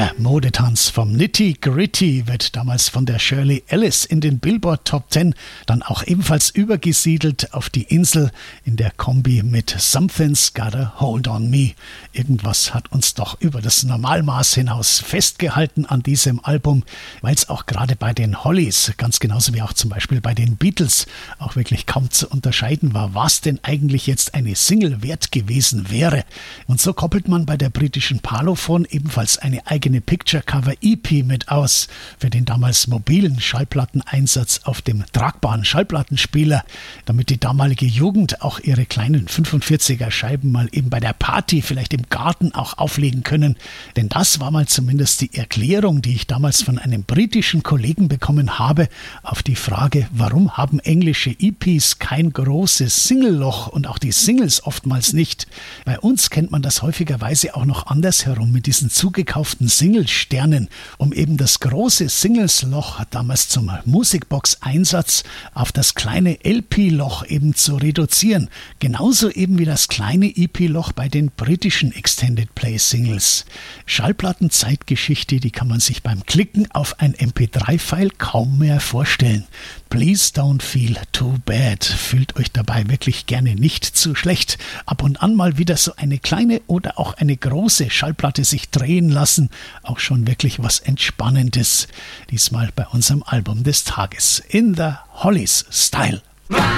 Der Modetanz vom Nitty Gritty wird damals von der Shirley Ellis in den Billboard Top 10 dann auch ebenfalls übergesiedelt auf die Insel in der Kombi mit Something's Gotta Hold on Me. Irgendwas hat uns doch über das Normalmaß hinaus festgehalten an diesem Album, weil es auch gerade bei den Hollies, ganz genauso wie auch zum Beispiel bei den Beatles, auch wirklich kaum zu unterscheiden war, was denn eigentlich jetzt eine Single wert gewesen wäre. Und so koppelt man bei der britischen Parlophone ebenfalls eine eigene Picture-Cover-EP mit aus für den damals mobilen Schallplatteneinsatz auf dem tragbaren Schallplattenspieler, damit die damalige Jugend auch ihre kleinen 45er Scheiben mal eben bei der Party, vielleicht im Garten auch auflegen können. Denn das war mal zumindest die Erklärung, die ich damals von einem britischen Kollegen bekommen habe, auf die Frage, warum haben englische EPs kein großes Single-Loch und auch die Singles oftmals nicht. Bei uns kennt man das häufigerweise auch noch andersherum mit diesen zugekauften Single-Sternen, um eben das große Singles-Loch damals zum Musikbox-Einsatz auf das kleine LP-Loch eben zu reduzieren. Genauso eben wie das kleine EP-Loch bei den britischen Extended Play-Singles. Schallplattenzeitgeschichte, die kann man sich beim Klicken auf ein MP3-File kaum mehr vorstellen. Please don't feel too bad. Fühlt euch dabei wirklich gerne nicht zu schlecht. Ab und an mal wieder so eine kleine oder auch eine große Schallplatte sich drehen lassen. Auch schon wirklich was Entspannendes. Diesmal bei unserem Album des Tages. In the Hollies Style.